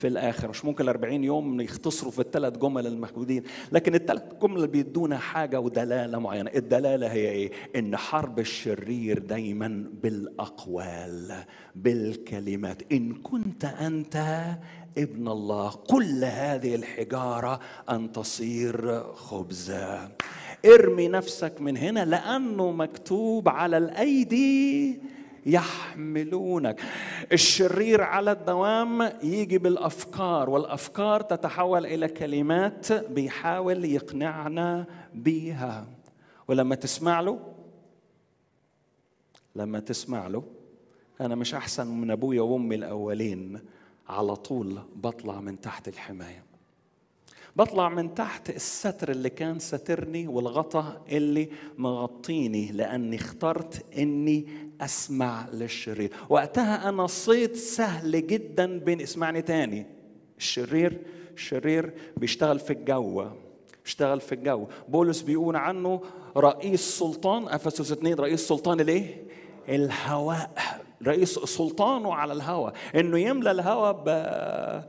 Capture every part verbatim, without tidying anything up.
في الآخر. مش ممكن الأربعين يوم يختصروا في الثلاث جمل المحدودين، لكن الثلاث جمل بيدونا حاجة ودلالة معينة. الدلالة هي إيه؟ إن حرب الشرير دايما بالأقوال، بالكلمات. إن كنت أنت ابن الله قل هذه الحجارة أن تصير خبزا. ارمي نفسك من هنا، لأنه مكتوب على الأيدي يحملونك. الشرير على الدوام يجي بالأفكار، والأفكار تتحول إلى كلمات بيحاول يقنعنا بيها. ولما تسمع له لما تسمع له أنا مش أحسن من أبويا وأمي الأولين، على طول بطلع من تحت الحماية، بطلع من تحت الستر اللي كان سترني والغطاء اللي مغطيني، لأني اخترت أني أسمع للشرير. وقتها أنا صيد سهل جدا بين، اسمعني تاني، الشرير الشرير بيشتغل في الجو، بيشتغل في الجو. بولس بيقول عنه رئيس سلطان، أفسس اثنين، رئيس سلطان الايه؟ الهواء. رئيس سلطانه على الهواء، انه يملى الهواء ب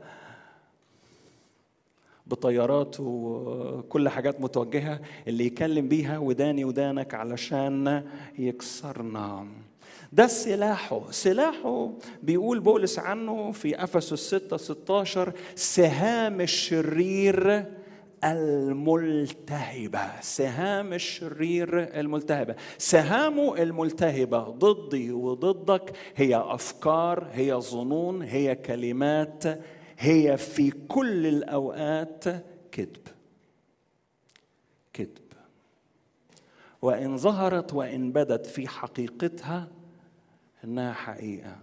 بطيارات وكل حاجات متوجهة اللي يكلم بيها وداني ودانك علشان يكسرنا. ده سلاحه. سلاحه بيقول بولس عنه في أفسس ستة ستة عشر سهام الشرير الملتهبة. سهام الشرير الملتهبة. سهامه الملتهبة ضدي وضدك هي أفكار، هي ظنون، هي كلمات، هي في كل الأوقات كذب. كذب. وإن ظهرت وإن بدت في حقيقتها إنها حقيقة.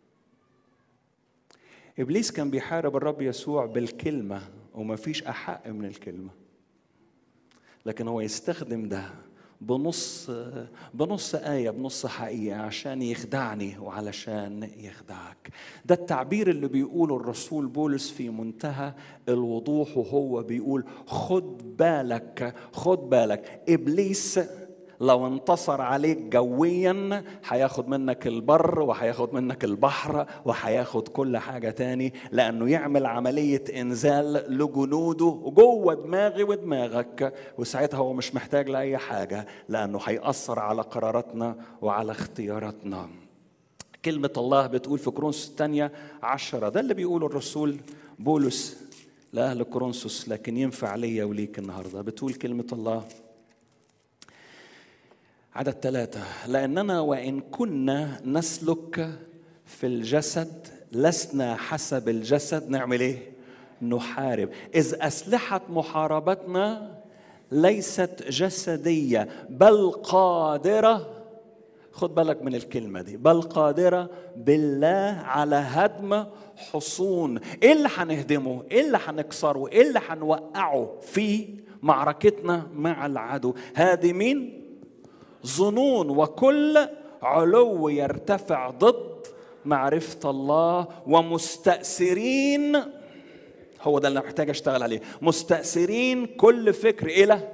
إبليس كان بيحارب الرب يسوع بالكلمة، وما فيش أحق من الكلمة، لكن هو يستخدم ده بنص بنص آية، بنص حقيقة، عشان يخدعني وعلشان يخدعك. ده التعبير اللي بيقوله الرسول بولس في منتهى الوضوح، وهو بيقول خد بالك، خد بالك. إبليس لو انتصر عليك جويا هياخد منك البر وهياخد منك البحر وهياخد كل حاجة تاني، لأنه يعمل عملية إنزال لجنوده جوه دماغي ودماغك، وساعتها هو مش محتاج لأي حاجة، لأنه هيأثر على قراراتنا وعلى اختياراتنا. كلمة الله بتقول في كورنثوس الثانية عشرة، ده اللي بيقوله الرسول بولس لأهل كورنثوس، لكن ينفع ليا وليك النهاردة. بتقول كلمة الله عدد ثلاثة: لأننا وإن كنا نسلك في الجسد لسنا حسب الجسد نعمل إيه؟ نحارب. إذ أسلحة محاربتنا ليست جسدية بل قادرة، خد بالك من الكلمة دي، بل قادرة بالله على هدم حصون. إيه اللي هنهدمه؟ إيه اللي هنكسره؟ إيه اللي هنوقعه في معركتنا مع العدو؟ هادمين ظنون وكل علو يرتفع ضد معرفة الله، ومستأثرين، هو ده اللي محتاج اشتغل عليه، مستأثرين كل فكر إلى،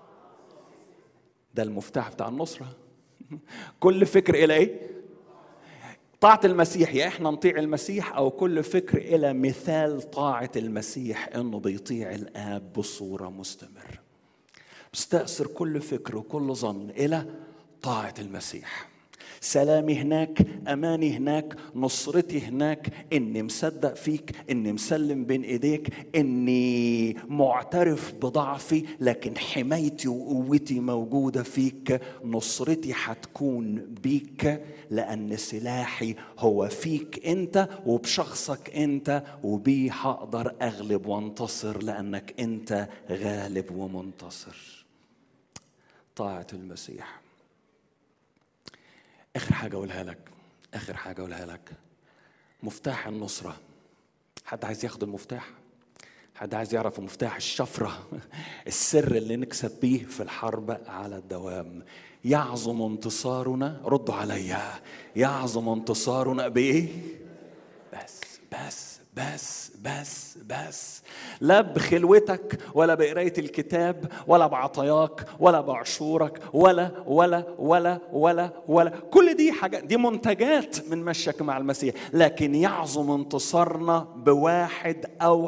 ده المفتاح بتاع النصرة. كل فكر إلى إيه؟ طاعة المسيح. يا إحنا نطيع المسيح، أو كل فكر إلى مثال طاعة المسيح، إنه بيطيع الآب بصورة مستمرة. مستأثر كل فكر وكل ظن إلى طاعة المسيح. سلامي هناك، أماني هناك، نصرتي هناك، إني مصدق فيك، إني مسلم بين إيديك، إني معترف بضعفي لكن حمايتي وقوتي موجودة فيك. نصرتي هتكون بيك، لأن سلاحي هو فيك أنت وبشخصك أنت، وبيه هقدر أغلب وانتصر، لأنك أنت غالب ومنتصر. طاعة المسيح. آخر حاجة أقولها لك، آخر حاجة أقولها لك، مفتاح النصرة. حد عايز ياخد المفتاح؟ حد عايز يعرف مفتاح الشفرة؟ السر اللي نكسب بيه في الحرب على الدوام. يعظم انتصارنا، ردوا عليا، يعظم انتصارنا بإيه؟ بس بس بس بس بس لا بخلوتك ولا بقراية الكتاب ولا بعطاياك ولا بعشورك ولا ولا ولا ولا ولا كل دي حاجات، دي منتجات من مشيك مع المسيح. لكن يعظم انتصارنا بواحد أو